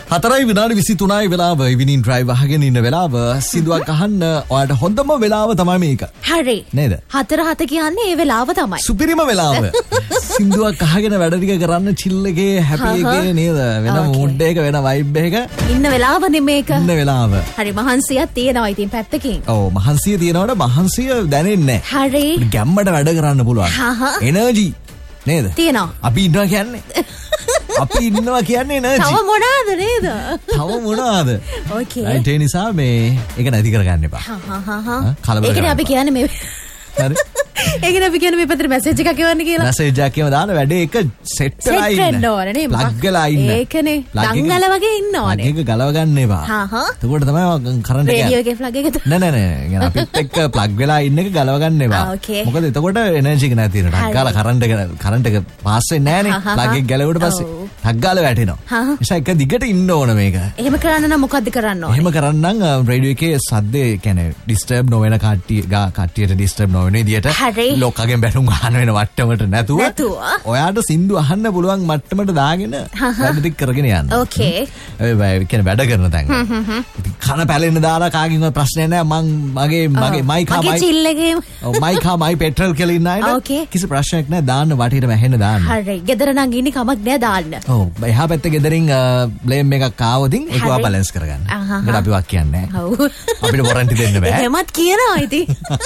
4 විනාඩි 23යි වෙලාව ඉවිනින් ඩ්‍රයිව් අහගෙන ඉන්න වෙලාව සින්දුවක් අහන්න ඔයාලට හොඳම වෙලාව තමයි මේක. හරි. නේද? 4:07 කියන්නේ ඒ වෙලාව තමයි. සුපිරිම වෙලාව. සින්දුවක් අහගෙන වැඩ ටික කරන්න chill එකේ happy එකේ නේද? වෙන mood එක වෙන vibe එක. ඉන්න වෙලාවනේ මේක. ඉන්න වෙලාව. හරි මහන්සියක් තියෙනවා ඉතින් පැත්තකින්. ඔව් මහන්සිය තියෙනවට මහන්සිය දැනෙන්නේ නැහැ. හරි. ගැම්මට වැඩ කරන්න පුළුවන්. එනර්ජි නේද? තියෙනවා. අපි ඉන්නවා කියන්නේ. අපි ඉන්නවා කියන්නේ නේද? තව මොනවාද නේද? තව මොනවාද? ඕකේ. ඒ නිසා මේ ඒක නැති කරගන්න එපා. කලබල ඒකනේ අපි කියන්නේ මේ. හරි. ඒකනේ අපි කියන්නේ මේ පැත්තට මැසේජ් එකක් එවන්න කියලා. මැසේජ් එකක් එවන දාන වැඩේ එක සෙට් වෙලා ඉන්න. ප්ලග් වෙලා ඉන්න. ඒකනේ. දංගල වගේ ඉන්න ඕනේ. ප්ලග් එක ගලව ගන්න එපා. එතකොට තමයි කරන්ට් එක. රේඩියෝ එකේ ප්ලග් එක. නෑ. අපිත් එක්ක ප්ලග් වෙලා ඉන්න එක ගලව ගන්න එපා. මොකද එතකොට එනර්ජි එක නැති වෙනවා. ටක් ගාලා කරන්ට් එක පාස් වෙන්නේ නෑනේ. ප්ලග් එක ගැලවුවට පස්සේ ටක් ගාලා වැටෙනවා. නිසා එක දිගට ඉන්න ඕන මේක. එහෙම කරන්න නම් මොකද්ද කරන්න ඕනේ? එහෙම කරන්නම් රේඩියෝ එකේ සද්දේ කියන්නේ ඩිස්ටර්බ් නොවන කට්ටියට ඩිස්ටර්බ් නොවන විදියට ලොක්කගෙන් බැනුම් අහන වෙන මට්ටමට නැතුව ඔයාට සින්දු අහන්න පුළුවන් මට්ටමට දාගෙන වැඩ ටික කරගෙන යන්න. ඕකේ. ඒ කියන්නේ වැඩ කරන තැන්. ඉතින් කන පැලෙන්න දාලා කාගෙන්වත් ප්‍රශ්නයක් නැහැ. මගේ මයි චිල් එකේ. ඔව් මයි පෙට්‍රල් කියලා ඉන්න අයට කිසි ප්‍රශ්නයක් නැහැ. දාන්න වටේට වැහෙන්න දාන්න. හරි. ගෙදර නම් ඉන්නේ කමක් නැහැ දාන්න. ඔව්. එහා පැත්තේ ගෙදරින් බ්ලේම් එකක් ආවොතින් ඒක ඔයා බැලන්ස් කරගන්න. ඒකට අපි වක් කියන්නේ නැහැ. ඔව්. අපිට වොරන්ටි දෙන්න බෑ. එහෙමත් කියනවා ඉතින්.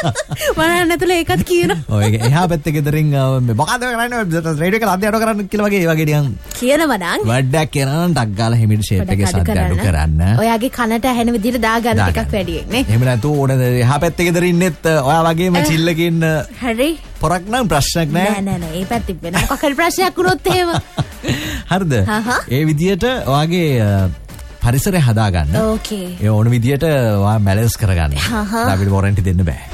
මම නැතුල ඒකත් කියනවා. ඔය එහා පැත්තේ ගෙදරින් මොකද කරන්නේ රේඩියෝ එක අඩු කරන්න කියලා වගේ ඒ වගේ නිකන් කියනවා නම් වඩක් කියනවා නම් ටක් ගාලා හිමිට ෂේප් එකේ සද්ද අඩු කරන්න. ඔයාගේ කනට ඇහෙන විදිහට දාගන්න ටිකක් වැඩියෙන් නේ. එහෙම නැතුව ඕන එහා පැත්තේ ගෙදර ඉන්නෙත් ඔයා වගේම චිල් එකේ ඉන්න. හරි. පොරක් නම් ප්‍රශ්නයක් නෑ. නෑ. ඒ පැත්තේ වෙන මොකක් හරි ප්‍රශ්නයක් වුණොත් එහෙම. හරිද? ඒ විදිහට ඔයාගේ පරිසරය හදාගන්න. ඕකේ. ඒ ඕන විදිහට ඔයා බැලන්ස් කරගන්න. අපිට වොරන්ටි දෙන්න බෑ.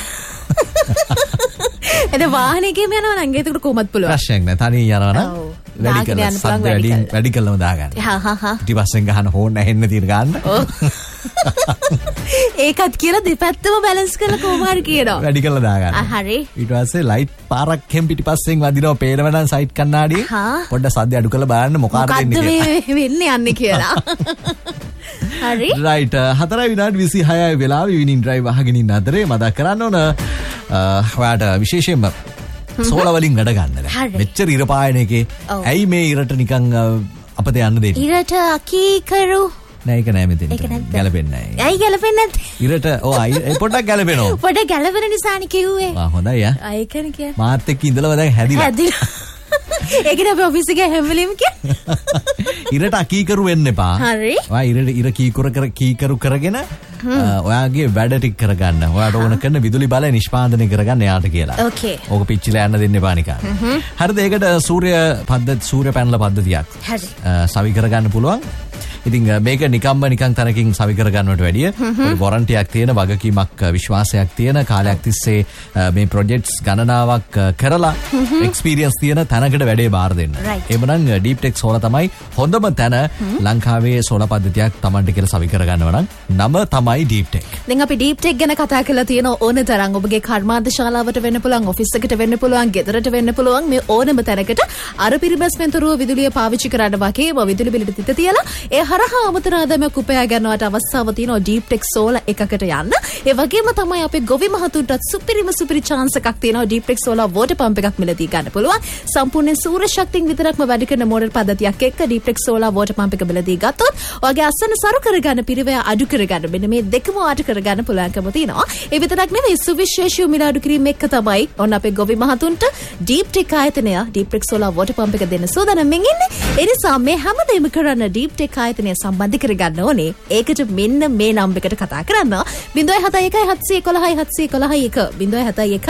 එද වාහනයකම යනවා නම් ඒකට කොහොමද පුළුවන්? ප්‍රශ්නයක් නෑ. තනියෙන් යනවා නම් වැඩි කළම දාගන්න. පිටිපස්සෙන් ගහන හෝන් ඇහෙන්න තියෙන ගන්න. ඒකත් කියලා දෙපැත්තම බැලන්ස් කරලා කොහොම හරි කියනවා. වැඩි කළා දාගන්න. හරි. ඊට පස්සේ ලයිට් පාරක් හැම පිටිපස්සෙන් වදිනවා පේනවනම් සයිඩ් කන්නාඩියේ. පොඩ්ඩක් සද්ද අඩු කරලා බලන්න මොකක්ද වෙන්නේ යන්නේ කියලා. හරි. රයිට් 4 විනාඩි 26යි වෙලාව ඉවිනින් ඩ්‍රයිව් අහගෙන ඉන්න අතරේ මතක් කරන්න ඕන ඔයාට විශේෂයෙන්ම සෝල වලින් වැඩ ගන්න බෑ. මෙච්චර ඉර පායන එකේ ඇයි මේ ඉරට නිකන් අපත යන්න දෙන්නේ? ඉරට අකීකරු නෑ ඒක නෑ මෙතන. ගැලපෙන්නේ නෑ. ඇයි ගැලපෙන්නේ නැත්තේ? ඉරට පොඩ්ඩක් ගැලපෙනවා. පොඩ්ඩක් ගැලපෙන නිසානේ කිව්වේ. හොඳයි යා. ඒකනේ කියන්නේ. මාත් එක්ක ඉඳලා දැන් හැදිලා. ඒකනේ අපි ඔෆිස් එකේ හැමලෙම කියන්නේ. ඉරට අකීකරු වෙන්න එපා. හරි. ඔයා ඉර කීකරු කරගෙන ඔයාගේ වැඩ ටික කරගන්න. ඔයාට ඕන කරන විදුලි බලය නිෂ්පාදනය කරගන්න යාට කියලා. ඕකේ. ඕක පිච්චිලා යන්න දෙන්න එපා නිකන්. හරිද? ඒකට සූර්ය පැනල පද්ධතියක්. හරි. සවි කරගන්න පුළුවන්. ඉතින් මේක නිකන් තනකින් සවි කරගන්නවට වැඩිය වොරන්ටියක් තියෙන වගකීමක් විශ්වාසයක් තියෙන කාලයක් තිස්සේ මේ ප්‍රොජෙක්ට්ස් ගණනාවක් කරලා එක්ස්පීරියන්ස් තියෙන තැනකට වැඩේ බාර දෙන්න. එhmenan ඩීප් ටෙක් සෝලා තමයි හොඳම තැන ලංකාවේ සෝලා පද්ධතියක් Tamanට කියලා සවි කරගන්නවා නම් නම තමයි ඩීප් ටෙක්. දැන් අපි ඩීප් ටෙක් ගැන කතා කරලා තියෙන ඕන තරම් ඔබගේ කර්මාන්ත ශාලාවට වෙන්න පුළුවන්, ඔෆිස් එකට වෙන්න පුළුවන්, ගෙදරට වෙන්න පුළුවන් මේ ඕනම තැනකට අර පිරිමැස්මෙන්තරුව විදුලිය පාවිච්චි කරන්න වගේම විදුලි බිලට තිත තියලා ඒ හරහා අමතර ආදායමක් උපයා ගන්නවට අවස්ථාව තියෙනවා ඩීප් ටෙක් සෝලා එකකට යන්න. ඒ වගේම තමයි අපේ ගොවි මහතුන්ටත් සුපිරි chance එකක් තියෙනවා deep tech solar water pump එකක් මිලදී ගන්න පුළුවන්. සම්පූර්ණ සූර්ය ශක්තියෙන් විතරක්ම වැඩ කරන මෝඩල් පද්ධතියක් එක්ක deep tech solar water pump එක මිලදී ගත්තොත් ඔයගේ අසන සරු කරගන්න පිරිවැය අඩු කරගන්න මෙන්න මේ දෙකම ආට කරගන්න පුළුවන්කම තියෙනවා. ඒ විතරක් නෙවෙයි සුවිශේෂී මිල අඩු කිරීම එක්ක තමයි ඔන්න අපේ ගොවි මහතුන්ට ඩීප් ටෙක් ආයතනය deep tech solar water pump එක දෙන්න සූදානම්ෙන් ඉන්නේ. ඒ නිසා මේ හැමදේම කරන්න ඩීප් ටෙක් ආයතනය සම්බන්ධ කරගන්න ඕනේ. ඒකට මෙන්න මේ නම්බර් එකට කතා කරන්න 071 711 711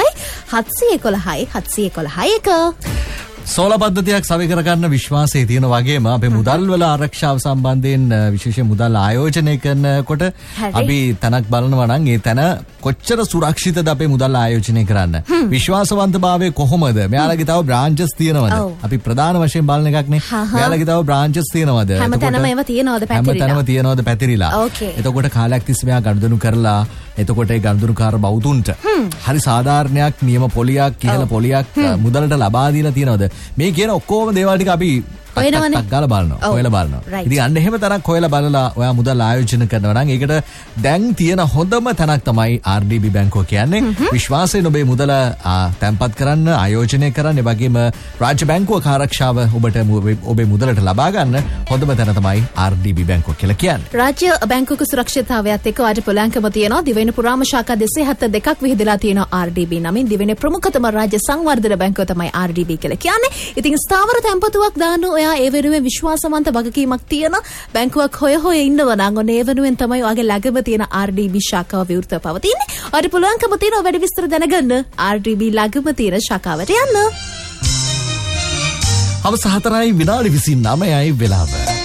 711 සෝලා පද්ධතියක් සවි කරගන්න විශ්වාසය තියෙන වගේම අපේ මුදල් වල ආරක්ෂාව සම්බන්ධයෙන් විශේෂ මුදල් ආයෝජනය කරනකොට අපි තැනක් බලනවා නම් ඒ තැන කොච්චර සුරක්ෂිතද අපේ මුදල් ආයෝජනය කරන්න. විශ්වාසවන්තභාවය කොහොමද? මෙයාලගේ තව බ්‍රාන්චස් තියෙනවද? අපි ප්‍රධාන වශයෙන් බලන එකක් නේ. මෙයාලගේ තව බ්‍රාන්චස් තියෙනවද? හැමතැනම ඒවා තියෙනවද පැතිරිලා? හැමතැනම තියෙනවද පැතිරිලා? එතකොට කාලයක් තිස්සේ මෙයා ගනුදෙනු කරලා එතකොට ඒ ගනුදෙනුකාර බෞතුන්ට හරි සාධාරණයක් නියම පොලියක් ඉහළ පොලියක් මුදලට ලබා දීලා තියෙනවද? මේ කියන ඔක්කොම දේවල් ටික අපි හොයනවනේ. ගාලා බලනවා. හොයලා බලනවා. Right. ඉතින් අන්න එහෙම තරක් හොයලා බලලා ඔයා මුදල් ආයෝජන කරනවා නම් ඒකට දැන් තියෙන හොඳම තැනක් තමයි RDB බැංකුව කියන්නේ. විශ්වාසයෙන් ඔබේ මුදල තැන්පත් කරන්න, ආයෝජනය කරන්න, ඒ වගේම රාජ්‍ය බැංකුවක ආරක්ෂාව ඔබට ඔබේ මුදලට ලබා ගන්න හොඳම තැන තමයි RDB බැංකුව කියලා කියන්නේ. රාජ්‍ය බැංකුවක සුරක්ෂිතතාවයත් එක්ක වාට පුළුවන්කම තියෙනවා. දිවයින පුරාම ශාඛා 272ක් විහිදලා තියෙනවා RDB නමින්. දිවයින ප්‍රමුඛතම රාජ්‍ය සංවර්ධන බැංකුව තමයි RDB කියලා කියන්නේ. ඉතින් ස්ථාවර තැන්පතුවක් දාන්න ඔයා ඒ වෙනුවෙන් විශ්වාසවන්ත වගකීමක් තියෙන බැංකුවක් හොය ඉන්නවා නම් ඔන්න ඒ වෙනුවෙන් තමයි ඔයාගේ ළඟම තියෙන RDB ශාඛාව විවෘතව පවතින්නේ. ඔයාට පුළුවන්කම තියෙනවා වැඩි විස්තර දැනගන්න RDB ළඟම තියෙන ශාඛාවට යන්න. අවස 4:29 වෙලාව.